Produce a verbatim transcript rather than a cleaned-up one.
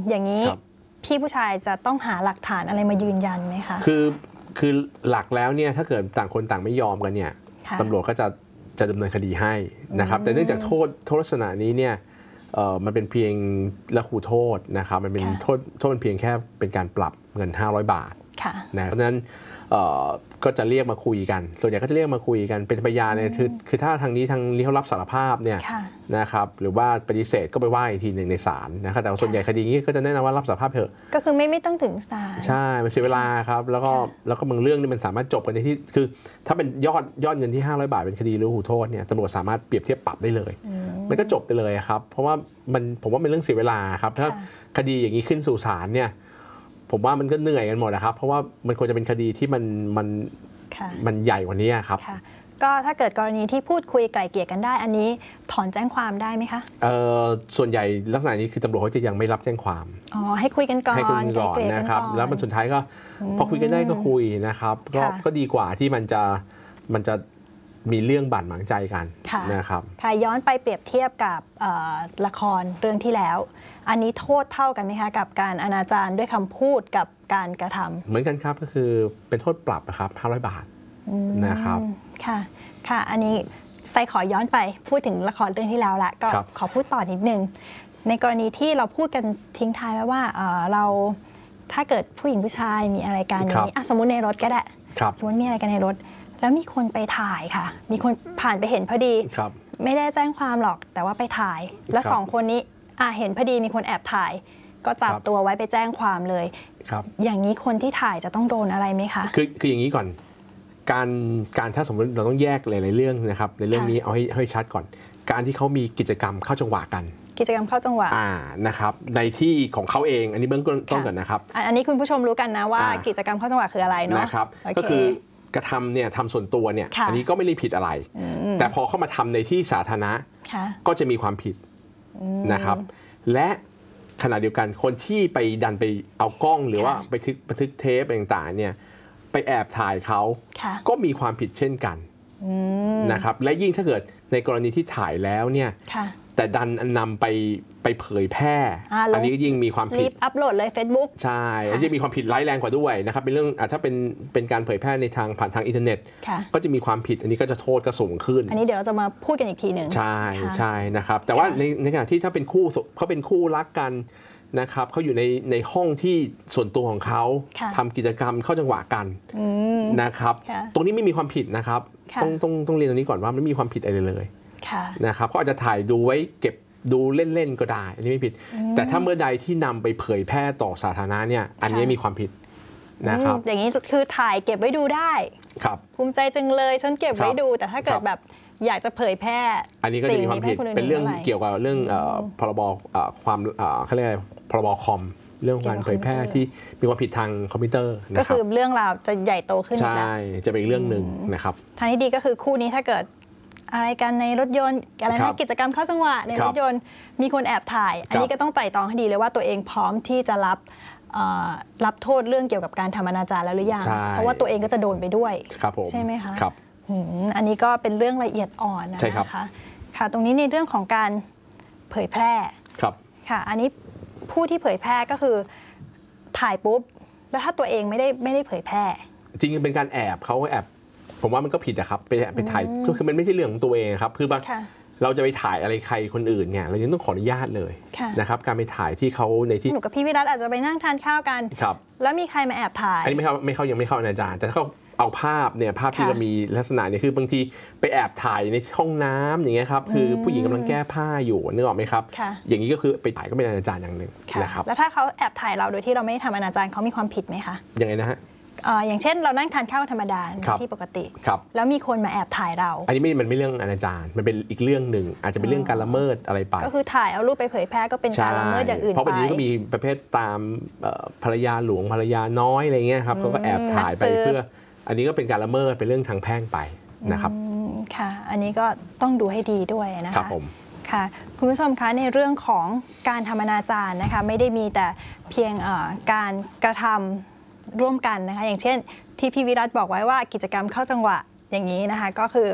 อย่างนี้พี่ผู้ชายจะต้องหาหลักฐานอะไรมายืนยันไหมคะคือคือหลักแล้วเนี่ยถ้าเกิดต่างคนต่างไม่ยอมกันเนี่ยตำรวจก็จะจะดำเนินคดีให้นะครับแต่เนื่องจากโทษโทษลักษณะนี้เนี่ยมันเป็นเพียงละหูโทษนะครับมันเป็นโทษโทษมันเพียงแค่เป็นการปรับเงินห้าร้อยบาทนะเพราะฉะนั้นก็จะเรียกมาคุยกันส่วนใหญ่ก็จะเรียกมาคุยกันเป็นพยานเนี่ยคือคือถ้าทางนี้ทางนี้เขารับสารภาพเนี่ยนะครับหรือว่าปฏิเสธก็ไปว่าอีกทีหนึ่งในศาลนะครับแต่ส่วนใหญ่คดีนี้ก็จะแนะนำว่ารับสารภาพเถอะก็คือไม่ไม่ต้องถึงศาลใช่มันเสียเวลาครับแล้วก็แล้วก็บางเรื่องนี่มันสามารถจบกันในที่คือถ้าเป็นยอดยอดเงินที่ห้าร้อยบาทเป็นคดีละหูโทษเนี่ยตำรวจสามารถเปรียบเทียบปรับได้เลยมันก็จบไปเลยครับเพราะว่ามันผมว่าเป็นเรื่องเสียเวลาครับถ้าคดีอย่างนี้ขึ้นสู่ศาลเนี่ยผมว่ามันก็เหนื่อยกันหมดนะครับเพราะว่ามันควรจะเป็นคดีที่มันมันมันใหญ่กว่านี้ครับก็ถ้าเกิดกรณีที่พูดคุยไกล่เกลี่ยกันได้อันนี้ถอนแจ้งความได้ไหมคะเอ่อส่วนใหญ่ลักษณะนี้คือตำรวจเขาจะยังไม่รับแจ้งความอ๋อให้คุยกันก่อนให้คุยกันก่อนนะครับแล้วมันสุดท้ายก็พอคุยกันได้ก็คุยนะครับก็ก็ดีกว่าที่มันจะมันจะมีเรื่องบาดหมางใจกันนะครับค่ะย้อนไปเปรียบเทียบกับละครเรื่องที่แล้วอันนี้โทษเท่ากันไหมคะกับการอนาจารด้วยคำพูดกับการกระทำเหมือนกันครับก็คือเป็นโทษปรับนะครับห้าร้อยบาทนะครับค่ะค่ะอันนี้ไซขอย้อนไปพูดถึงละครเรื่องที่แล้วละก็ขอพูดต่อนิดนึงในกรณีที่เราพูดกันทิ้งท้ายไว้ว่าเราถ้าเกิดผู้หญิงผู้ชายมีอะไรกันอย่างนี้สมมุติในรถก็ได้สมมติมีอะไรกันในรถแล้วมีคนไปถ่ายค่ะมีคนผ่านไปเห็นพอดีไม่ได้แจ้งความหรอกแต่ว่าไปถ่ายแล้วสองคนนี้อ่ะเห็นพอดีมีคนแอบถ่ายก็จับตัวไว้ไปแจ้งความเลยอย่างนี้คนที่ถ่ายจะต้องโดนอะไรไหมคะคือคืออย่างนี้ก่อนการการถ้าสมมติเราต้องแยกหลายๆเรื่องนะครับในเรื่องนี้เอาให้ให้ชัดก่อนการที่เขามีกิจกรรมเข้าจังหวะกันกิจกรรมเข้าจังหวะอ่านะครับในที่ของเขาเองอันนี้เบื้องต้นก่อนนะครับอันนี้คุณผู้ชมรู้กันนะว่ากิจกรรมเข้าจังหวะคืออะไรเนาะนะครับก็คือกระทำเนี่ยทำส่วนตัวเนี่ยอันนี้ก็ไม่ได้ผิดอะไรแต่พอเข้ามาทำในที่สาธารณะก็จะมีความผิดนะครับและขณะเดียวกันคนที่ไปดันไปเอากล้องหรือว่าไปทึกบันทึกเทปต่างๆเนี่ยไปแอบถ่ายเขาก็มีความผิดเช่นกันนะครับและยิ่งถ้าเกิดในกรณีที่ถ่ายแล้วเนี่ยแต่ดันนำไปไปเผยแพร่อันนี้ก็ยิ่งมีความผิดอัพโหลดเลย Facebook ใช่จะมีความผิดร้ายแรงกว่าด้วยนะครับเป็นเรื่องถ้าเป็นเป็นการเผยแพร่ในทางผ่านทางอินเทอร์เน็ตก็จะมีความผิดอันนี้ก็จะโทษก็สูงขึ้นอันนี้เดี๋ยวเราจะมาพูดกันอีกทีหนึ่งใช่ใช่นะครับแต่ว่าในในขณะที่ถ้าเป็นคู่เขาเป็นคู่รักกันนะครับเขาอยู่ในในห้องที่ส่วนตัวของเขาทำกิจกรรมเข้าจังหวะกันนะครับตรงนี้ไม่มีความผิดนะครับต้องต้องต้องเรียนตรงนี้ก่อนว่าไม่มีความผิดอะไรเลยนะครับเขาอาจจะถ่ายดูไว้เก็บดูเล่นๆก็ได้อันนี้ไม่ผิดแต่ถ้าเมื่อใดที่นำไปเผยแพร่ต่อสาธารณะเนี่ยอันนี้มีความผิดนะครับอย่างนี้คือถ่ายเก็บไว้ดูได้ครับภูมิใจจังเลยฉันเก็บไว้ดูแต่ถ้าเกิดแบบอยากจะเผยแพร่อันนี้ก็จะมีความผิดเป็นเรื่องเกี่ยวกับเรื่องพรบความเขาเรียกอะไรพรบคอมเรื่องการเผยแพร่ที่มีความผิดทางคอมพิวเตอร์ก็คือเรื่องราวจะใหญ่โตขึ้นใช่จะเป็นอีกเรื่องหนึ่งนะครับทางที่ดีก็คือคู่นี้ถ้าเกิดอะไรกันในรถยนต์อะไรนะกิจกรรมเข้าจังหวะในรถยนต์มีคนแอบถ่ายอันนี้ก็ต้องไต่ตองให้ดีเลยว่าตัวเองพร้อมที่จะรับรับโทษเรื่องเกี่ยวกับการทำอนาจารแล้วหรือยังเพราะว่าตัวเองก็จะโดนไปด้วยใช่ไหมคะครับอันนี้ก็เป็นเรื่องละเอียดอ่อนนะคะค่ะตรงนี้ในเรื่องของการเผยแพร่ครับค่ะอันนี้ผู้ที่เผยแพร่ก็คือถ่ายปุ๊บแล้วถ้าตัวเองไม่ได้ไม่ได้เผยแพร่จริงๆเป็นการแอบเขาแอบผมว่ามันก็ผิดนะครับไปไปถ่ายก็คือมันไม่ใช่เรื่องของตัวเองครับคือว่าเราจะไปถ่ายอะไรใครคนอื่นเนี่ยเรายังต้องขออนุญาตเลยนะครับการไปถ่ายที่เขาในที่หนูกับพี่วิรัตอาจจะไปนั่งทานข้าวกันแล้วมีใครมาแอบถ่ายอันนี้ไม่เข้าไม่เข้ายังไม่เข้าอนาจารแต่เขาเอาภาพเนี่ยภาพที่เรามีลักษณะเนี่ยคือบางทีไปแอบถ่ายในห้องน้ำอย่างเงี้ยครับคือผู้หญิงกำลังแก้ผ้าอยู่นึกออกไหมครับอย่างนี้ก็คือไปถ่ายก็เป็นอนาจารอย่างหนึ่งนะครับแล้วถ้าเขาแอบถ่ายเราโดยที่เราไม่ได้ทำอนาจารเขามีความผิดไหมคะยังไงนะฮะอย่างเช่นเรานั่งทานข้าวธรรมดาที่ปกติแล้วมีคนมาแอบถ่ายเราอันนี้ไม่มันไม่เรื่องอนาจารมันเป็นอีกเรื่องหนึ่งอาจจะเป็นเรื่องการละเมิดอะไรไปก็คือถ่ายเอารูปไปเผยแพร่ก็เป็นการละเมิดอย่างอื่นไปเพราะบางทีก็มีประเภทตามภรรยาหลวงภรรยาน้อยอะไรเงี้ยครับเขาก็แอบถ่ายไปเพื่ออันนี้ก็เป็นการละเมิดเป็นเรื่องทางแพ่งไปนะครับค่ะอันนี้ก็ต้องดูให้ดีด้วยนะคะครับผมค่ะคุณผู้ชมคะในเรื่องของการทำอนาจารนะคะไม่ได้มีแต่เพียงการกระทำร่วมกันนะคะอย่างเช่นที่พี่วิรัตบอกไว้ว่ากิจกรรมเข้าจังหวะอย่างนี้นะคะก็คือ